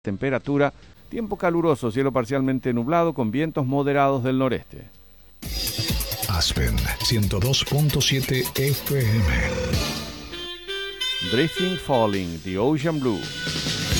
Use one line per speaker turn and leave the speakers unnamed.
temperatura, tiempo caluroso, cielo parcialmente nublado con vientos moderados del noreste.
Aspen 102.7 FM.
Drifting Falling, The Ocean Blue.